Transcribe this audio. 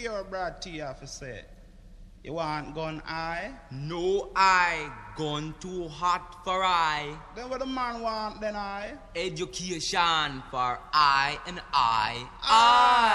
your Brad T have to say? You want gun eye? No I, gun too hot for I. Then what the man want then I? Education for I and I.